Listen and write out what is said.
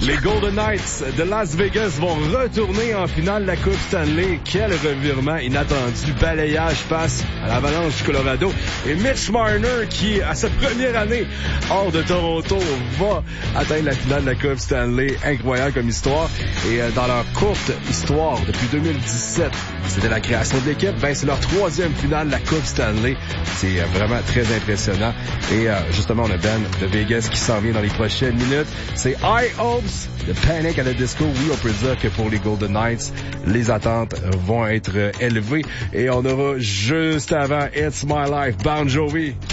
Les Golden Knights de Las Vegas vont retourner en finale de la Coupe Stanley. Quel revirement inattendu. Balayage face à l'Avalanche du Colorado. Et Mitch Marner, qui, à sa première année hors de Toronto, va atteindre la finale de la Coupe Stanley. Incroyable comme histoire. Et dans leur courte histoire, depuis 2017, c'était la création de l'équipe. C'est leur 3e finale de la Coupe Stanley. C'est vraiment très impressionnant. Et justement, on a Ben de Vegas qui s'en vient dans les prochaines minutes. C'est High Hopes de Panic at the Disco. Oui, on peut dire que pour les Golden Knights, les attentes vont être élevées. Et on aura juste avant It's My Life, Bon Jovi.